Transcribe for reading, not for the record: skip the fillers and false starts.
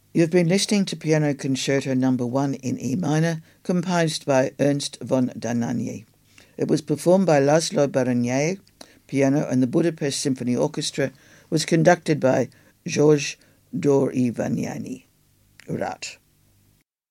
You've been listening to Piano Concerto No. 1 in E minor, composed by Ernst von Dohnanyi. It was performed by Laszlo Baranier, piano, and the Budapest Symphony Orchestra was conducted by George Dorivanyani. Urat.